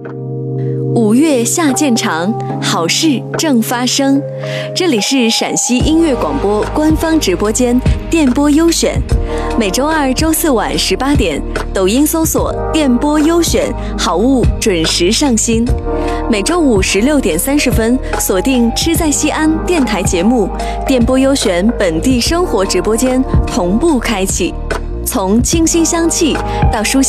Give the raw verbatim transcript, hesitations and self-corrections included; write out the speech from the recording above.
五月下渐长，好事正发生。这里是陕西音乐广播官方直播间电波优选，每周二、周四晚十八点，抖音搜索“电波优选”，好物准时上新。每周五十六点三十分，锁定“吃在西安”电台节目，电波优选本地生活直播间同步开启，从清新香气到书